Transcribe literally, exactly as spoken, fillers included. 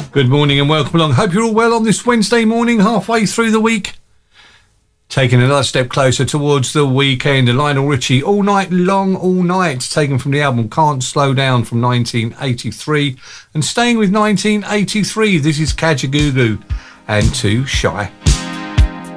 Good morning and welcome along. Hope you're all well on this Wednesday morning, halfway through the week. Taking another step closer towards the weekend. Lionel Richie, All Night Long, All Night, taken from the album Can't Slow Down from nineteen eighty-three. And staying with nineteen eighty-three, this is Kajagoogoo and Too Shy.